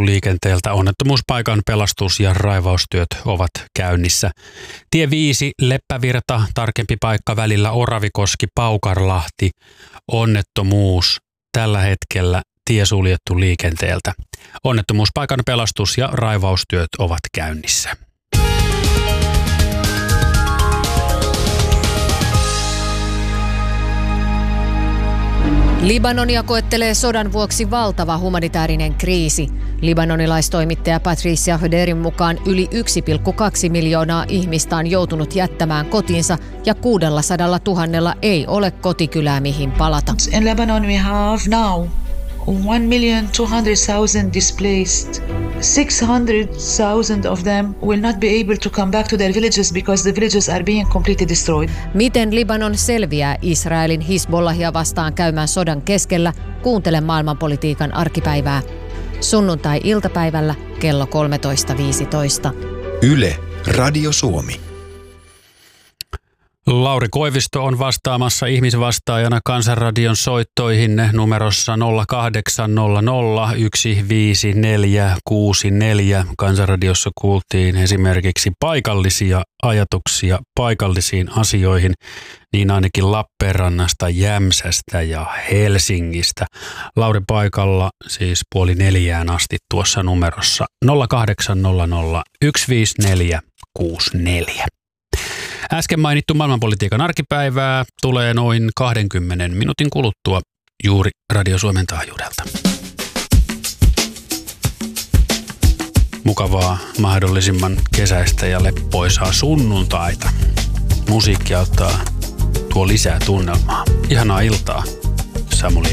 suljettu liikenteeltä. Onnettomuuspaikan pelastus- ja raivaustyöt ovat käynnissä. Tie 5 Leppävirta, tarkempi paikka välillä Oravikoski-Paukarlahti. Onnettomuus tällä hetkellä, tie suljettu liikenteeltä. Onnettomuuspaikan pelastus- ja raivaustyöt ovat käynnissä. Libanonia koettelee sodan vuoksi valtava humanitaarinen kriisi. Libanonilaistoimittaja Patricia Höderin mukaan yli 1,2 miljoonaa ihmistä on joutunut jättämään kotinsa ja 600 000 ei ole kotikylää mihin palata. In Lebanon we have now 1,2 million displaced. 600,000 of them will not be able to come back to their villages because the villages are being completely destroyed. Miten Libanon selviää Israelin Hizbollahia vastaan käymän sodan keskellä? Kuuntele maailmanpolitiikan arkipäivää. Sunnuntai-iltapäivällä kello 13.15. Yle, Radio Suomi. Lauri Koivisto on vastaamassa ihmisvastaajana Kansanradion soittoihin numerossa 0800 15464. Kansanradiossa kuultiin esimerkiksi paikallisia ajatuksia paikallisiin asioihin, niin ainakin Lappeenrannasta, Jämsästä ja Helsingistä. Lauri paikalla siis 3:30 asti tuossa numerossa 0800 15464. Äsken mainittu maailmanpolitiikan arkipäivää tulee noin 20 minuutin kuluttua juuri Radio Suomen taajuudelta. Mukavaa, mahdollisimman kesäistä ja leppoisaa sunnuntaita. Musiikki auttaa, tuo lisää tunnelmaa. Ihanaa iltaa, Samuli.